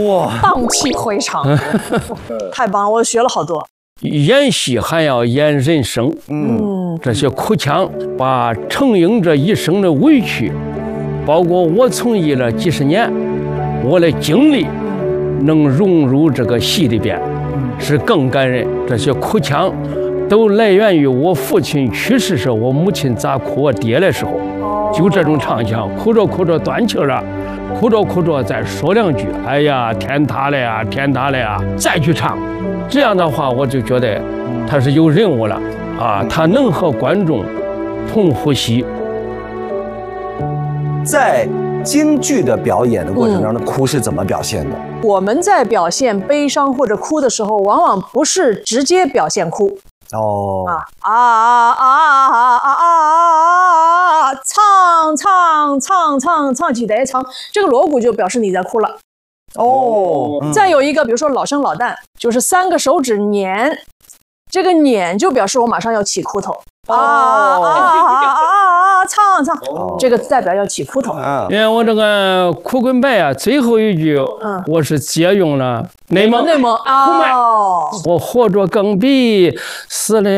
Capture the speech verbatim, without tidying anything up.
哇， 荡气回肠，太棒了！我学了好多。 演戏还要演人生， 嗯， 这些苦腔，把程婴这一生的委屈，包括我从艺了几十年，我的经历，能融入这个戏里边，是更感人。这些苦腔，都来源于我父亲去世时候，我母亲咋哭我爹的时候，就这种唱腔，哭着哭着断气了。哭着哭着再说两句，哎呀，天塌了呀，天塌了呀，再去唱，这样的话我就觉得他是有任务了啊，他能和观众同呼吸。 在京剧的表演的过程当中，哭是怎么表现的？ 我们在表现悲伤或者哭的时候，往往不是直接表现哭。 哦啊啊啊啊啊啊！唱唱唱唱唱起来唱，这个锣鼓就表示你在哭了。 哦， 再有一个，比如说老生老旦，就是三个手指捻，这个捻就表示我马上要起哭头。啊啊啊啊啊！唱唱，这个代表要起哭头。 因为我这个《苦滚白》啊，最后一句我是借用了内蒙内蒙啊， 我活着更比死了